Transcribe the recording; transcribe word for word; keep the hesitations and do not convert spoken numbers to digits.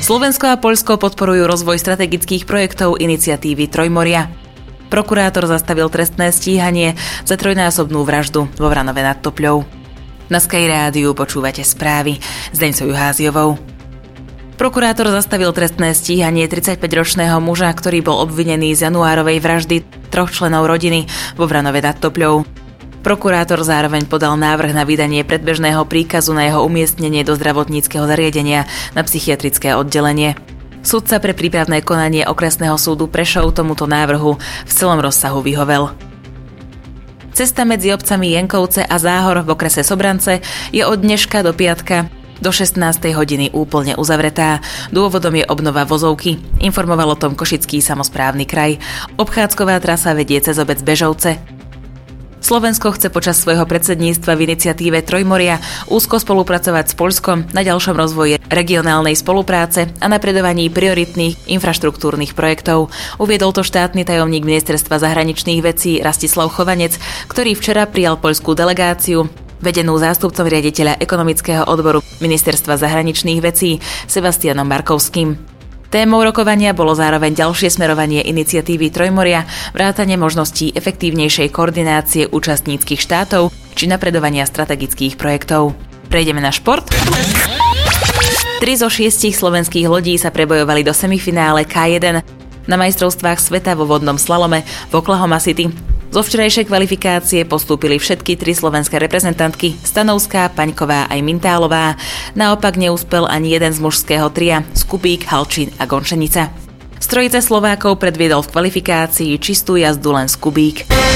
Slovensko a Poľsko podporujú rozvoj strategických projektov iniciatívy Trojmoria. Prokurátor zastavil trestné stíhanie za trojnásobnú vraždu vo Vranove nad Topľou. Na Sky rádiu počúvate správy s Deňcou Juháziovou. Prokurátor zastavil trestné stíhanie tridsaťpäťročného muža, ktorý bol obvinený z januárovej vraždy troch členov rodiny vo Vranove nad Topľou. Prokurátor zároveň podal návrh na vydanie predbežného príkazu na jeho umiestnenie do zdravotníckeho zariadenia na psychiatrické oddelenie. Sudca pre prípravné konanie okresného súdu Prešov tomuto návrhu v celom rozsahu vyhovel. Cesta medzi obcami Jenkovce a Záhor v okrese Sobrance je od dneška do piatka do šestnástej hodiny úplne uzavretá. Dôvodom je obnova vozovky, informoval o tom Košický samosprávny kraj. Obchádzková trasa vedie cez obec Bežovce. Slovensko chce počas svojho predsedníctva v iniciatíve Trojmoria úzko spolupracovať s Poľskom na ďalšom rozvoji regionálnej spolupráce a napredovaní prioritných infraštruktúrnych projektov. Uviedol to štátny tajomník Ministerstva zahraničných vecí Rastislav Chovanec, ktorý včera prijal poľskú delegáciu vedenú zástupcom riaditeľa ekonomického odboru Ministerstva zahraničných vecí Sebastianom Markovským. Témou rokovania bolo zároveň ďalšie smerovanie iniciatívy Trojmoria, vrátane možností efektívnejšej koordinácie účastníckych štátov či napredovania strategických projektov. Prejdeme na šport. Tri zo šiestich slovenských lodí sa prebojovali do semifinále ká jeden na majstrovstvách sveta vo vodnom slalome v Oklahoma City. Zo včerajšej kvalifikácie postúpili všetky tri slovenské reprezentantky Stanovská, Paňková aj Mintálová. Naopak neúspel ani jeden z mužského tria Skubík, Halčín a Gončenica. Z trojice Slovákov predviedol v kvalifikácii čistú jazdu len Skubík.